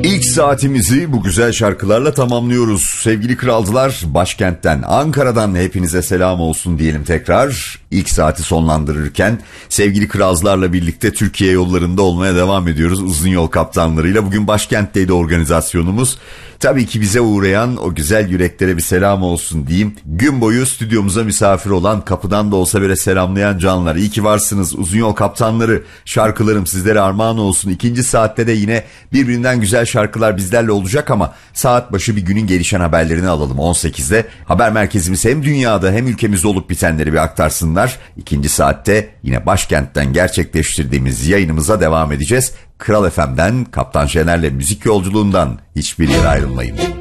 İlk saatimizi bu güzel şarkılarla tamamlıyoruz. Sevgili kralcılar, başkentten, Ankara'dan hepinize selam olsun diyelim tekrar. İlk saati sonlandırırken sevgili kralcılarla birlikte Türkiye yollarında olmaya devam ediyoruz. Uzun yol kaptanlarıyla. Bugün başkentteydi organizasyonumuz. Tabii ki bize uğrayan o güzel yüreklere bir selam olsun diyeyim. Gün boyu stüdyomuza misafir olan, kapıdan da olsa böyle selamlayan canlar. İyi ki varsınız uzun yol kaptanları. Şarkılarım sizlere armağan olsun. İkinci saatte de yine birbirinden güzel şarkılar bizlerle olacak ama saat başı bir günün gelişen haberlerini alalım 18'de. Haber merkezimiz hem dünyada hem ülkemizde olup bitenleri bir aktarsınlar. İkinci saatte yine başkentten gerçekleştirdiğimiz yayınımıza devam edeceğiz. Kral FM'den, Kaptan Şener'le müzik yolculuğundan hiçbir yere ayrılmayın.